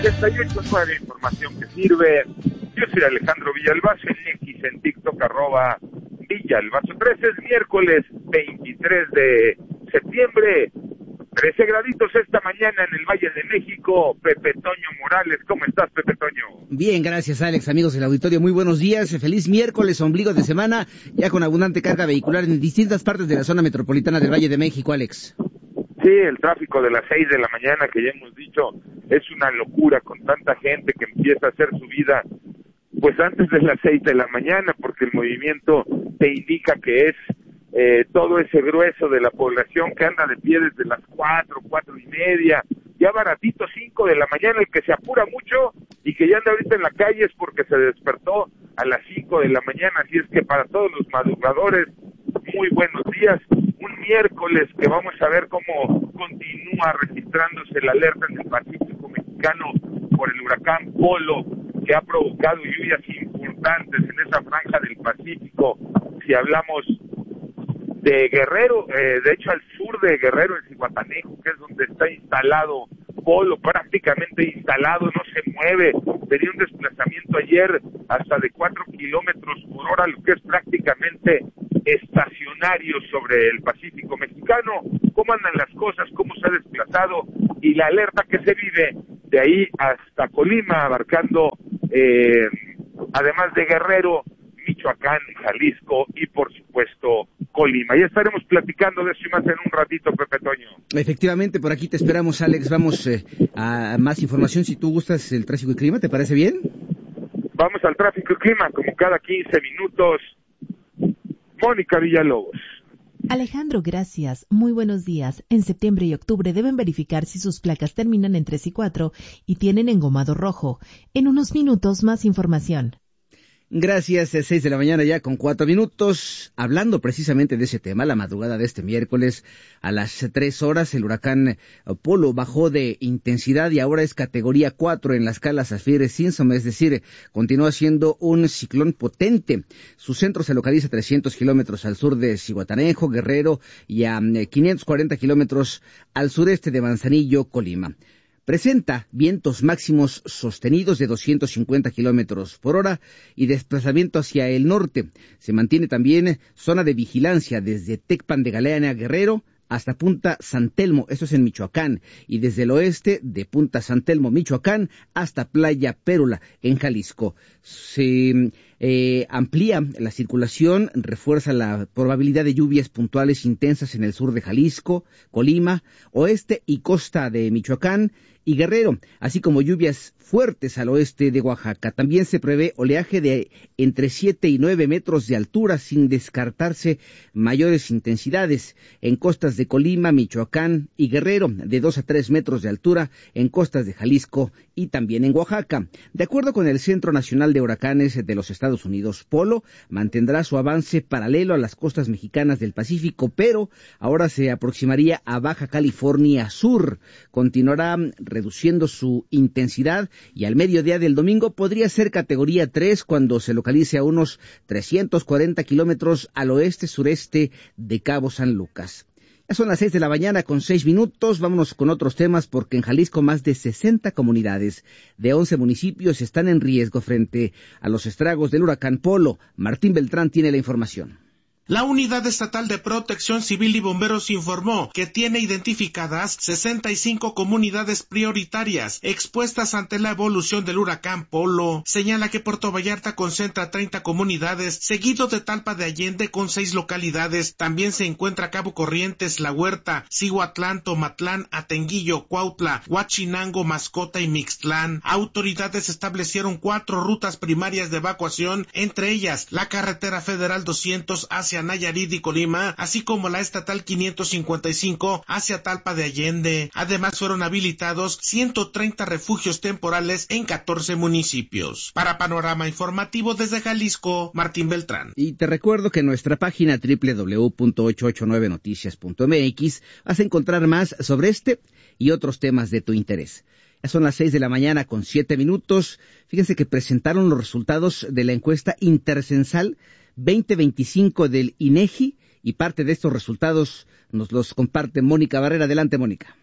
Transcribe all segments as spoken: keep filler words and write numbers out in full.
sesenta y ocho nueve, información que sirve. Yo soy Alejandro Villalbazo, en X, en TikTok, arroba Villalbazo trece. Es miércoles veintitrés de septiembre, trece graditos esta mañana en el Valle de México. Pepe Toño Morales, ¿cómo estás, Pepe Toño? Bien, gracias, Alex. Amigos del auditorio, muy buenos días. Feliz miércoles, ombligo de semana, ya con abundante carga vehicular en distintas partes de la zona metropolitana del Valle de México, Alex. Sí, el tráfico de las seis de la mañana, que ya hemos dicho, es una locura con tanta gente que empieza a hacer su vida pues antes de las seis de la mañana, porque el movimiento te indica que es eh, todo ese grueso de la población que anda de pie desde las cuatro, cuatro y media, ya baratito cinco de la mañana. El que se apura mucho y que ya anda ahorita en la calle es porque se despertó a las cinco de la mañana. Así es que para todos los madrugadores, muy buenos días. Un miércoles que vamos a ver cómo continúa registrándose la alerta en el Pacífico mexicano por el huracán Polo, que ha provocado lluvias importantes en esa franja del Pacífico. Si hablamos de Guerrero, eh, de hecho al sur de Guerrero, en Zihuatanejo, que es donde está instalado Polo, prácticamente instalado, no se mueve. Tenía un desplazamiento ayer hasta de cuatro kilómetros por hora, lo que es prácticamente estacionario sobre el Pacífico mexicano. ¿Cómo andan las cosas? ¿Cómo se ha desplazado? Y la alerta que se vive de ahí hasta Colima, abarcando, eh, además de Guerrero, Michoacán, Jalisco y, por supuesto, Colima. Ya estaremos platicando de eso y más en un ratito, Pepe Toño. Efectivamente, por aquí te esperamos, Alex. Vamos eh, a más información, si tú gustas, el tráfico y clima, ¿te parece bien? Vamos al tráfico y clima, como cada quince minutos. Mónica Villalobos. Alejandro, gracias. Muy buenos días. En septiembre y octubre deben verificar si sus placas terminan en tres y cuatro y tienen engomado rojo. En unos minutos, más información. Gracias, es seis de la mañana ya con cuatro minutos, hablando precisamente de ese tema. La madrugada de este miércoles a las tres horas el huracán Polo bajó de intensidad y ahora es categoría cuatro en la escala Saffir-Simpson, es decir, continúa siendo un ciclón potente. Su centro se localiza a trescientos kilómetros al sur de Zihuatanejo, Guerrero, y a quinientos cuarenta kilómetros al sureste de Manzanillo, Colima. Presenta vientos máximos sostenidos de doscientos cincuenta kilómetros por hora y desplazamiento hacia el norte. Se mantiene también zona de vigilancia desde Tecpan de Galeana, Guerrero, hasta Punta San Telmo, esto es en Michoacán, y desde el oeste de Punta San Telmo, Michoacán, hasta Playa Pérula, en Jalisco. Se eh, amplía la circulación, refuerza la probabilidad de lluvias puntuales intensas en el sur de Jalisco, Colima, oeste y costa de Michoacán y Guerrero, así como lluvias fuertes al oeste de Oaxaca. También se prevé oleaje de entre siete y nueve metros de altura, sin descartarse mayores intensidades en costas de Colima, Michoacán y Guerrero, de dos a tres metros de altura en costas de Jalisco y también en Oaxaca. De acuerdo con el Centro Nacional de Huracanes de los Estados Unidos, Polo mantendrá su avance paralelo a las costas mexicanas del Pacífico, pero ahora se aproximaría a Baja California Sur. Continuará reduciendo su intensidad y al mediodía del domingo podría ser categoría tres cuando se localice a unos trescientos cuarenta kilómetros al oeste-sureste de Cabo San Lucas. Ya son las seis de la mañana con seis minutos, vámonos con otros temas porque en Jalisco más de sesenta comunidades de once municipios están en riesgo frente a los estragos del huracán Polo. Martín Beltrán tiene la información. La Unidad Estatal de Protección Civil y Bomberos informó que tiene identificadas sesenta y cinco comunidades prioritarias expuestas ante la evolución del huracán Polo. Señala que Puerto Vallarta concentra treinta comunidades, seguido de Talpa de Allende con seis localidades. También se encuentra Cabo Corrientes, La Huerta, Cihuatlán, Tomatlán, Atenguillo, Cuautla, Huachinango, Mascota y Mixtlán. Autoridades establecieron cuatro rutas primarias de evacuación, entre ellas la carretera federal doscientos hacia Nayarit y Colima, así como la estatal quinientos cincuenta y cinco hacia Talpa de Allende. Además fueron habilitados ciento treinta refugios temporales en catorce municipios. Para Panorama Informativo desde Jalisco, Martín Beltrán. Y te recuerdo que en nuestra página doble u doble u doble u punto ochocientos ochenta y nueve noticias punto m x vas a encontrar más sobre este y otros temas de tu interés. Ya son las seis de la mañana con siete minutos. Fíjense que presentaron los resultados de la encuesta intercensal veinte veinticinco del INEGI y parte de estos resultados nos los comparte Mónica Barrera. Adelante, Mónica.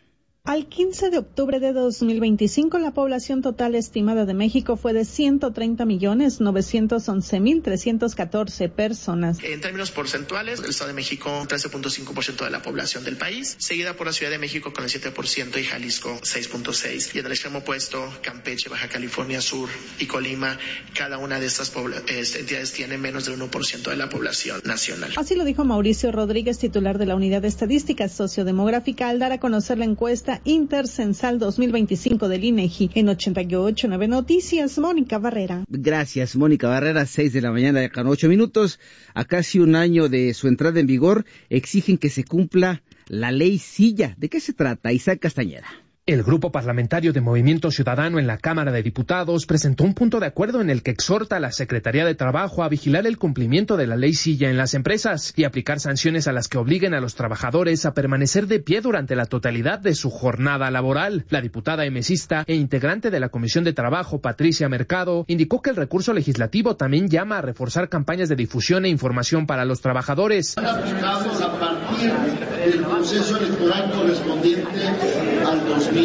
Al quince de octubre de dos mil veinticinco, la población total estimada de México fue de ciento treinta millones novecientos once mil trescientos catorce personas. En términos porcentuales, el Estado de México, trece punto cinco por ciento de la población del país, seguida por la Ciudad de México con el siete por ciento y Jalisco seis punto seis por ciento. Y en el extremo opuesto, Campeche, Baja California Sur y Colima, cada una de estas pobla- entidades tiene menos del uno por ciento de la población nacional. Así lo dijo Mauricio Rodríguez, titular de la Unidad de Estadística Sociodemográfica, al dar a conocer la encuesta Intercensal dos mil veinticinco del INEGI. En ochenta y ocho punto nueve Noticias, Mónica Barrera. Gracias, Mónica Barrera. Seis de la mañana, ya con ocho minutos. A casi un año de su entrada en vigor, exigen que se cumpla la ley Silla. ¿De qué se trata? Isaac Castañeda. El Grupo Parlamentario de Movimiento Ciudadano en la Cámara de Diputados presentó un punto de acuerdo en el que exhorta a la Secretaría de Trabajo a vigilar el cumplimiento de la ley Silla en las empresas y aplicar sanciones a las que obliguen a los trabajadores a permanecer de pie durante la totalidad de su jornada laboral. La diputada emesista e integrante de la Comisión de Trabajo, Patricia Mercado, indicó que el recurso legislativo también llama a reforzar campañas de difusión e información para los trabajadores. Aplicados a partir del proceso electoral correspondiente al dos mil veinte.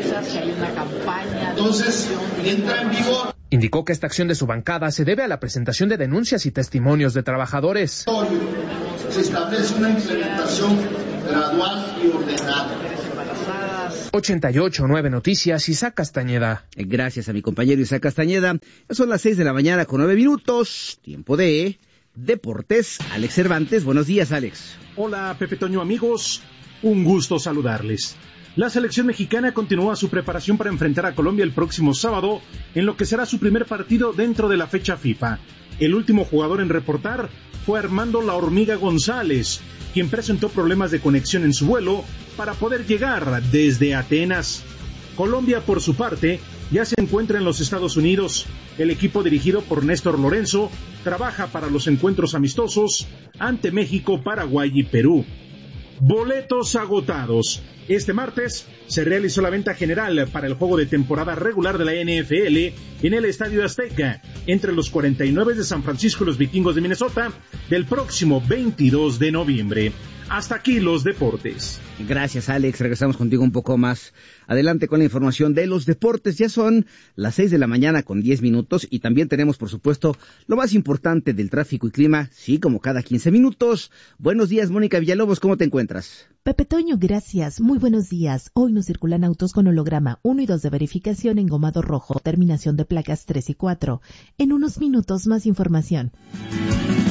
Entonces, entra en vigor. Indicó que esta acción de su bancada se debe a la presentación de denuncias y testimonios de trabajadores. Se establece una implementación gradual y ordenada. ochenta y ocho punto nueve Noticias, Isaac Castañeda. Gracias a mi compañero Isaac Castañeda. Son las seis de la mañana con nueve minutos. Tiempo de Deportes. Alex Cervantes. Buenos días, Alex. Hola, Pepe Toño, amigos. Un gusto saludarles. La selección mexicana continúa su preparación para enfrentar a Colombia el próximo sábado, en lo que será su primer partido dentro de la fecha FIFA. El último jugador en reportar fue Armando La Hormiga González, quien presentó problemas de conexión en su vuelo para poder llegar desde Atenas. Colombia, por su parte, ya se encuentra en los Estados Unidos. El equipo dirigido por Néstor Lorenzo trabaja para los encuentros amistosos ante México, Paraguay y Perú. Boletos agotados. Este martes se realizó la venta general para el juego de temporada regular de la N F L en el Estadio Azteca, entre los cuarenta y nueve de San Francisco y los Vikingos de Minnesota, del próximo veintidós de noviembre. Hasta aquí los deportes. Gracias, Alex. Regresamos contigo un poco más adelante con la información de los deportes. Ya son las seis de la mañana con diez minutos y también tenemos, por supuesto, lo más importante del tráfico y clima, sí, como cada quince minutos. Buenos días, Mónica Villalobos, ¿cómo te encuentras? Pepe Toño, gracias. Muy buenos días. Hoy no circulan autos con holograma uno y dos de verificación engomado rojo, terminación de placas tres y cuatro. En unos minutos más información.